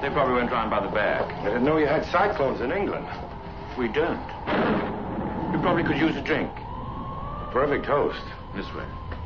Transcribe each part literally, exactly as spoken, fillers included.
They probably went round by the back. I didn't know you had cyclones in England. We don't. You probably could use a drink. Perfect host. This way.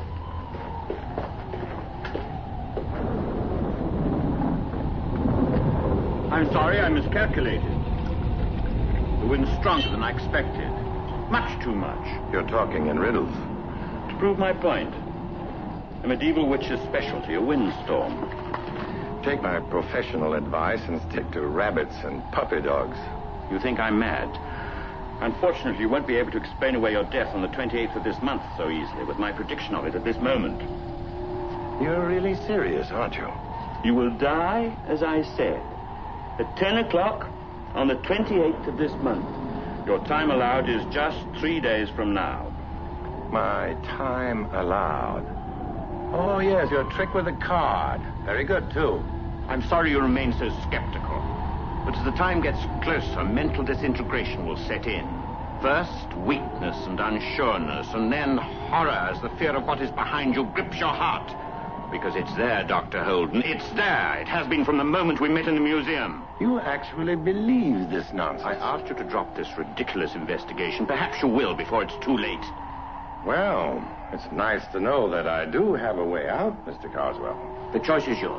I'm sorry, I miscalculated. The wind's stronger than I expected. Much too much. You're talking in riddles. To prove my point, a medieval witch's specialty, a windstorm. Take my professional advice and stick to rabbits and puppy dogs. You think I'm mad? Unfortunately, you won't be able to explain away your death on the twenty-eighth of this month so easily with my prediction of it at this moment. You're really serious, aren't you? You will die, as I said, at ten o'clock on the twenty-eighth of this month. Your time allowed is just three days from now. My time allowed. Oh, yes, your trick with the card. Very good, too. I'm sorry you remain so skeptical. But as the time gets closer, mental disintegration will set in. First, weakness and unsureness, and then horror as the fear of what is behind you grips your heart. Because it's there, Doctor Holden. It's there. It has been from the moment we met in the museum. You actually believe this nonsense. I asked you to drop this ridiculous investigation. Perhaps you will before it's too late. Well, it's nice to know that I do have a way out, Mister Carswell. The choice is yours.